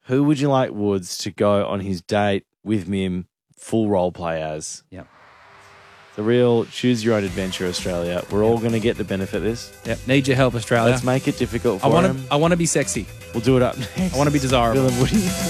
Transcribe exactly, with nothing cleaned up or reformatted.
Who would you like, Woods, to go on his date with Mim, full role play as? Yep. The real choose your own adventure, Australia. We're all going to get the benefit of this. Yep. Need your help, Australia. Let's make it difficult for I want him. to. I want to be sexy. We'll do it up next. I want to be desirable. Bill and Woody.